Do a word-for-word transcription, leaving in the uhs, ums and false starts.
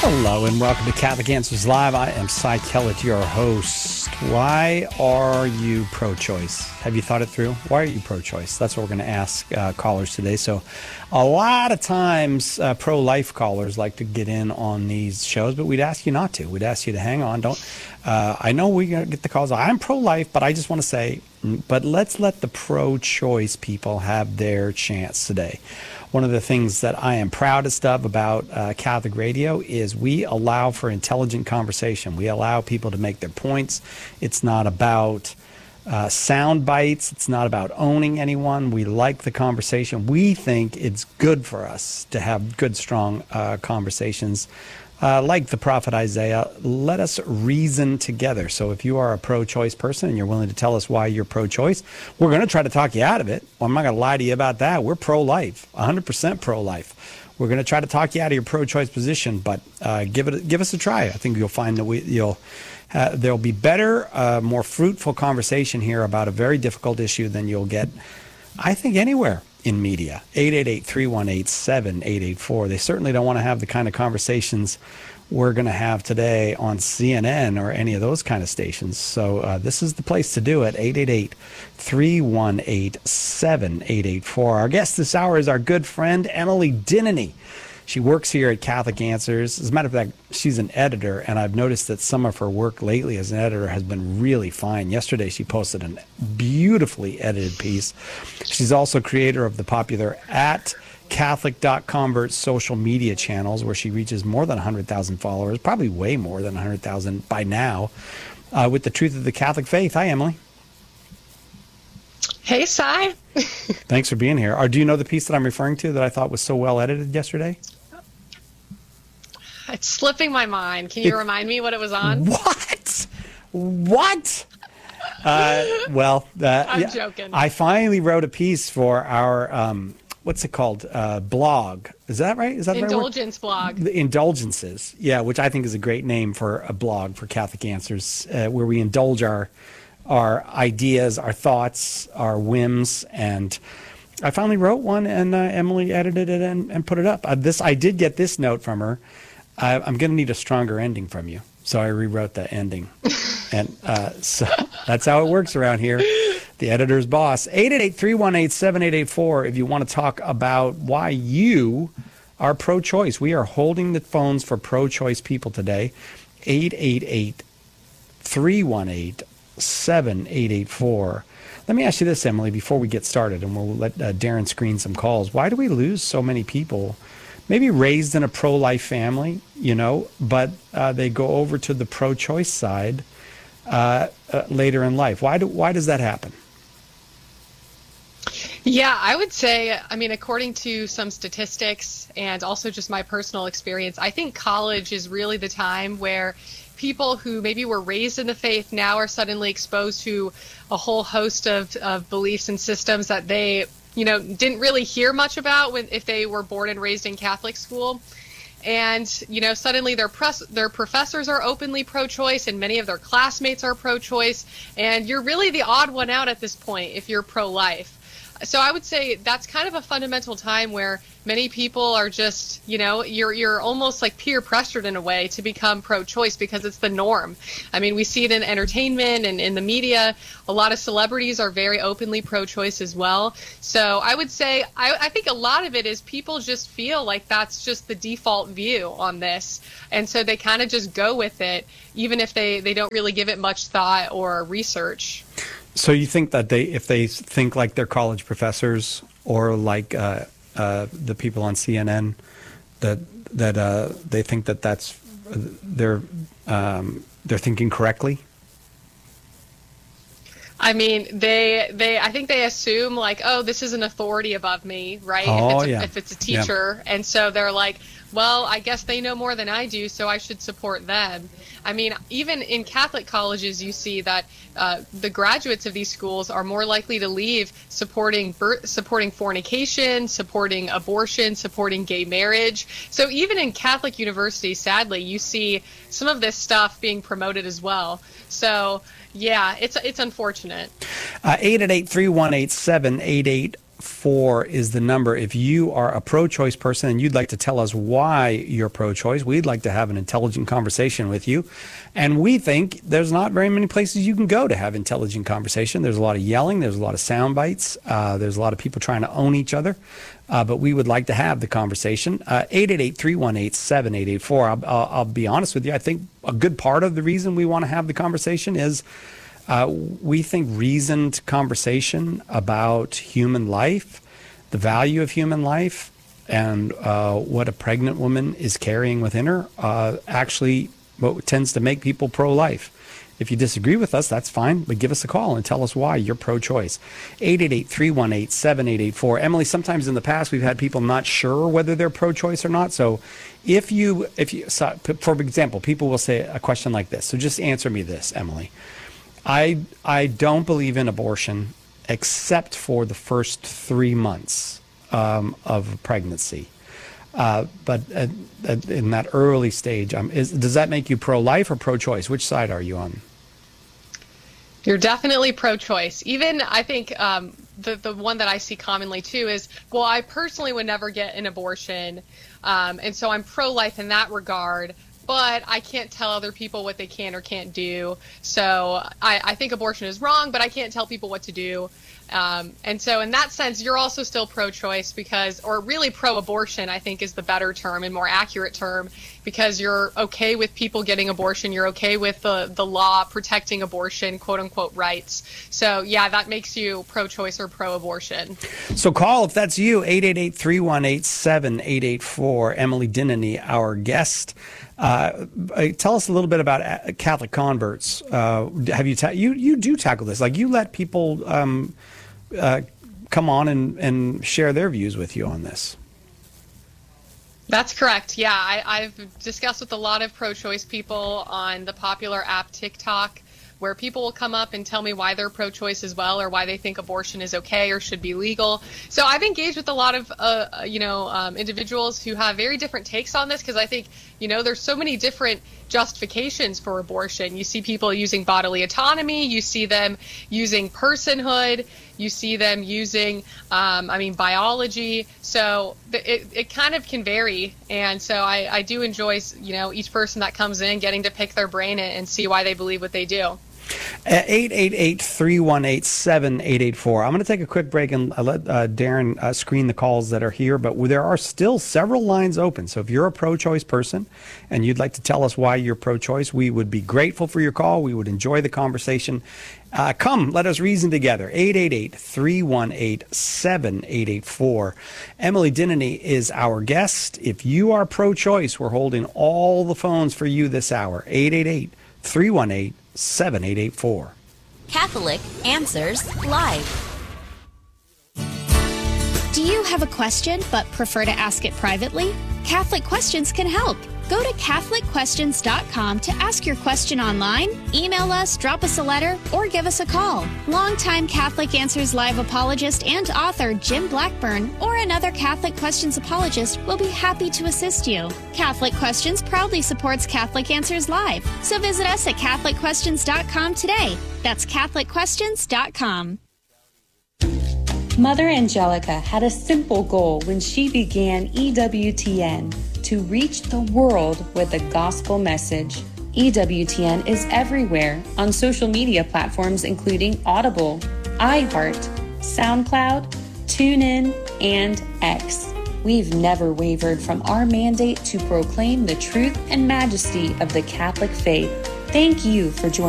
Hello and welcome to Catholic Answers Live. I am Cy Kellett, your host. Why are you pro-choice? Have you thought it through? Why are you pro-choice? That's what we're going to ask uh, callers today. So a lot of times uh, pro-life callers like to get in on these shows, but we'd ask you not to. We'd ask you to hang on. Don't. Uh, I know we get the calls. I'm pro-life, but I just want to say, but let's let the pro-choice people have their chance today. One of the things that I am proudest of about uh, Catholic Radio is we allow for intelligent conversation. We allow people to make their points. It's not about uh, sound bites. It's not about owning anyone. We like the conversation. We think it's good for us to have good, strong uh, conversations. Uh, like the prophet Isaiah, let us reason together. So if you are a pro-choice person and you're willing to tell us why you're pro-choice, we're going to try to talk you out of it. Well, I'm not going to lie to you about that. We're pro-life, one hundred percent pro-life. We're going to try to talk you out of your pro-choice position, but uh, give it, give us a try. I think you'll find that we, you'll uh, there'll be better, uh, more fruitful conversation here about a very difficult issue than you'll get, I think, anywhere in media. eight eight eight, three one eight, seven eight eight four. They certainly don't want to have the kind of conversations we're going to have today on C N N or any of those kind of stations. So uh, this is the place to do it. eight eight eight, three one eight, seven eight eight four. Our guest this hour is our good friend, Emily Dinany. She works here at Catholic Answers. As a matter of fact, she's an editor, and I've noticed that some of her work lately as an editor has been really fine. Yesterday, she posted a beautifully edited piece. She's also creator of the popular at Catholic dot convert social media channels, where she reaches more than one hundred thousand followers, probably way more than one hundred thousand by now, uh, with the truth of the Catholic faith. Hi, Emily. Hey, Cy. Thanks for being here. Or do you know the piece that I'm referring to that I thought was so well edited yesterday? It's slipping my mind. Can you it, remind me what it was on? What? What? uh, well, uh, I'm yeah, joking. I finally wrote a piece for our, um, what's it called? Uh, blog. Is that right? Is that Indulgence the right blog. The Indulgences. Yeah, which I think is a great name for a blog for Catholic Answers, uh, where we indulge our our ideas, our thoughts, our whims, and I finally wrote one, and uh, Emily edited it and, and put it up. Uh, this I did get this note from her. I, I'm going to need a stronger ending from you, so I rewrote the ending, and uh, so that's how it works around here. The editor's boss. eight eight eight, three one eight, seven eight eight four if you want to talk about why you are pro-choice. We are holding the phones for pro-choice people today. eight eight eight, three one eight, seven eight eight four. Let me ask you this, Emily, before we get started, and we'll let uh, Darren screen some calls. Why do we lose so many people, maybe raised in a pro-life family, you know, but uh, they go over to the pro-choice side uh, uh, later in life? Why do why does that happen? Yeah, I would say, I mean, according to some statistics and also just my personal experience, I think college is really the time where people who maybe were raised in the faith now are suddenly exposed to a whole host of, of beliefs and systems that they, you know, didn't really hear much about when if they were born and raised in Catholic school. And, you know, suddenly their press, their professors are openly pro-choice and many of their classmates are pro-choice. And you're really the odd one out at this point if you're pro-life. So I would say that's kind of a fundamental time where many people are just, you know, you're you're almost like peer pressured in a way to become pro-choice because it's the norm. I mean, we see it in entertainment and in the media. A lot of celebrities are very openly pro-choice as well. So I would say I, I think a lot of it is people just feel like that's just the default view on this. And so they kind of just go with it, even if they, they don't really give it much thought or research. So you think that they, if they think like their college professors or like uh, uh, the people on C N N, that that uh, they think that that's they're um, they're thinking correctly? I mean, they they I think they assume like, oh, this is an authority above me, right? Oh, if it's a, yeah. if it's a teacher, yeah. And so they're like, well, I guess they know more than I do, so I should support them. I mean, even in Catholic colleges, you see that uh, the graduates of these schools are more likely to leave supporting birth, supporting fornication, supporting abortion, supporting gay marriage. So even in Catholic universities, sadly, you see some of this stuff being promoted as well. So yeah, it's it's unfortunate. Uh, eight eight eight, three one eight, seven eight eight four is the number. If you are a pro-choice person and you'd like to tell us why you're pro-choice, we'd like to have an intelligent conversation with you. And we think there's not very many places you can go to have intelligent conversation. There's a lot of yelling. There's a lot of sound bites. Uh, there's a lot of people trying to own each other. Uh, but we would like to have the conversation. Uh, eight eight eight, three one eight, seven eight eight four. I'll, I'll, I'll be honest with you. I think a good part of the reason we want to have the conversation is Uh, we think reasoned conversation about human life, the value of human life, and uh, what a pregnant woman is carrying within her uh, actually what tends to make people pro-life. If you disagree with us, that's fine, but give us a call and tell us why you're pro-choice. eight eight eight, three one eight, seven eight eight four. Emily, sometimes in the past we've had people not sure whether they're pro-choice or not. So if you, if you, so, for example, people will say a question like this. So just answer me this, Emily. I I don't believe in abortion except for the first three months um, of pregnancy. Uh, but at, at, in that early stage, um, is, does that make you pro-life or pro-choice? Which side are you on? You're definitely pro-choice. Even I think um, the the one that I see commonly too is, well, I personally would never get an abortion, um, and so I'm pro-life in that regard. But I can't tell other people what they can or can't do. So I, I think abortion is wrong, but I can't tell people what to do. Um, and so in that sense, you're also still pro-choice because, or really pro-abortion, I think is the better term and more accurate term, because you're okay with people getting abortion. You're okay with the, the law protecting abortion, quote unquote, rights. So yeah, that makes you pro-choice or pro-abortion. So call if that's you, eight eight eight, three one eight, seven eight eight four. Emily Dinany, our guest. Uh, tell us a little bit about Catholic converts. Uh, have you, ta- you you do tackle this? Like you let people um, uh, come on and, and share their views with you on this. That's correct. Yeah, I, I've discussed with a lot of pro-choice people on the popular app TikTok, where people will come up and tell me why they're pro-choice as well, or why they think abortion is okay or should be legal. So I've engaged with a lot of, uh, you know, um, individuals who have very different takes on this, because I think, you know, there's so many different justifications for abortion. You see people using bodily autonomy, you see them using personhood, you see them using, um, I mean, biology. So it, it kind of can vary. And so I, I do enjoy, you know, each person that comes in getting to pick their brain and see why they believe what they do. eight eight eight, three one eight, seven eight eight four. I'm going to take a quick break and let uh, Darren uh, screen the calls that are here, but there are still several lines open. So if you're a pro-choice person and you'd like to tell us why you're pro-choice, we would be grateful for your call. We would enjoy the conversation. Uh, come, let us reason together. eight eight eight, three one eight, seven eight eight four. Emily Dinany is our guest. If you are pro-choice, we're holding all the phones for you this hour. eight eight eight, three one eight, seven eight eight four. Catholic Answers Live. Do you have a question but prefer to ask it privately? Catholic Questions can help. Go to Catholic Questions dot com to ask your question online, email us, drop us a letter, or give us a call. Longtime Catholic Answers Live apologist and author Jim Blackburn or another Catholic Questions apologist will be happy to assist you. Catholic Questions proudly supports Catholic Answers Live, so visit us at Catholic Questions dot com today. That's Catholic Questions dot com. Mother Angelica had a simple goal when she began E W T N: to reach the world with a gospel message. E W T N is everywhere on social media platforms including Audible, iHeart, SoundCloud, TuneIn, and X. We've never wavered from our mandate to proclaim the truth and majesty of the Catholic faith. Thank you for joining